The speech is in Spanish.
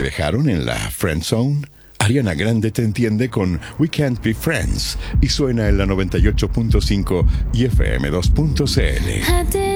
dejaron en la friend zone? Ariana Grande te entiende con We Can't Be Friends y suena en la 98.5 y FM 2.cl.